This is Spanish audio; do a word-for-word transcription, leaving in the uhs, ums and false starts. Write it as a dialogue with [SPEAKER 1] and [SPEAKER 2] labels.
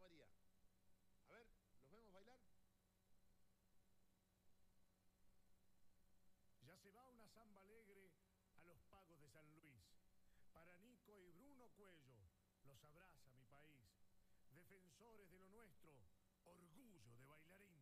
[SPEAKER 1] María. A ver, ¿los vemos bailar?
[SPEAKER 2] Ya se va una samba alegre a los pagos de San Luis. Para Nico y Bruno Cuello, los abraza mi país. Defensores de lo nuestro, orgullo de bailarín.